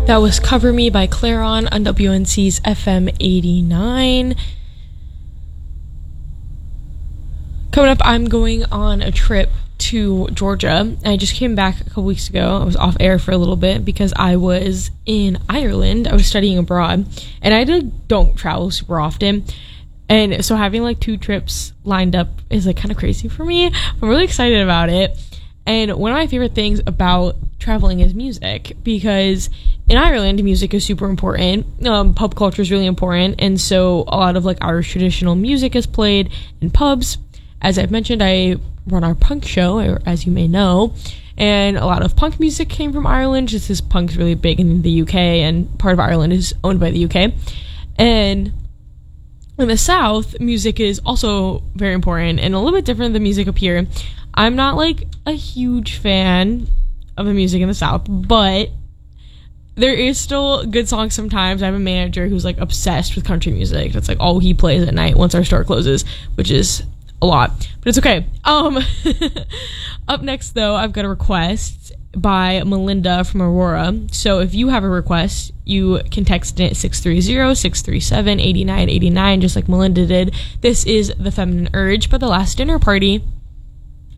That was Cover Me by Clairon on WNC's FM 89. Coming up, I'm going on a trip to Georgia. I just came back a couple weeks ago. I was off air for a little bit because I was in Ireland. I was studying abroad, and I don't travel super often. And so having like 2 trips lined up is like kind of crazy for me. I'm really excited about it. And one of my favorite things about traveling is music, because in Ireland, music is super important. Pub culture is really important. And so a lot of like Irish traditional music is played in pubs. As I've mentioned, I run our punk show, as you may know. And a lot of punk music came from Ireland, just as punk's really big in the UK, and part of Ireland is owned by the UK. And in the South, music is also very important and a little bit different than music up here. I'm not like a huge fan of the music in the South, but there is still good songs sometimes. I have a manager who's like obsessed with country music. That's like all he plays at night once our store closes, which is a lot, but it's okay. Up next though, I've got a request by Melinda from Aurora. So if you have a request, you can text it 630-637-8989, just like Melinda did. This is The Feminine Urge by The Last Dinner Party.